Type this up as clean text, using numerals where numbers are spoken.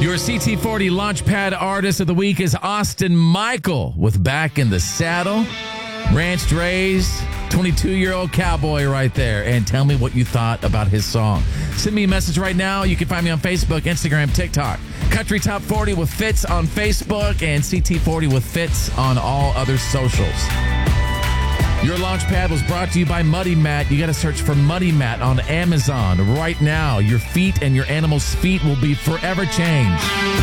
Your CT40 Launchpad Artist of the Week is Austin Michael with Back in the Saddle. Ranched raised, 22-year-old cowboy right there. And tell me what you thought about his song. Send me a message right now. You can find me on Facebook, Instagram, TikTok. Country Top 40 with Fitz on Facebook and CT40 with Fitz on all other socials. Your Launchpad was brought to you by Muddy Mat. You got to search for Muddy Mat on Amazon right now. Your feet and your animal's feet will be forever changed.